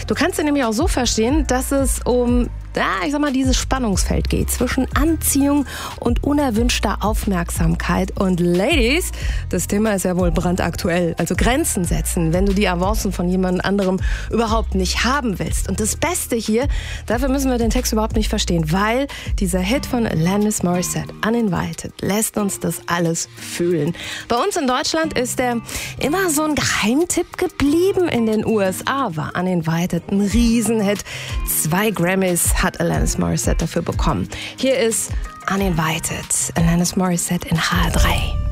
Du kannst ihn nämlich auch so verstehen, dass es um dieses Spannungsfeld geht zwischen Anziehung und unerwünschter Aufmerksamkeit. Und Ladies, das Thema ist ja wohl brandaktuell. Also Grenzen setzen, wenn du die Avancen von jemand anderem überhaupt nicht haben willst. Und das Beste hier, dafür müssen wir den Text überhaupt nicht verstehen, weil dieser Hit von Alanis Morissette, Uninvited, lässt uns das alles fühlen. Bei uns in Deutschland ist er immer so ein Geheimtipp geblieben. In den USA war Uninvited ein Riesenhit. 2 Grammys hat Alanis Morissette dafür bekommen. Hier ist Uninvited, Alanis Morissette in HR3.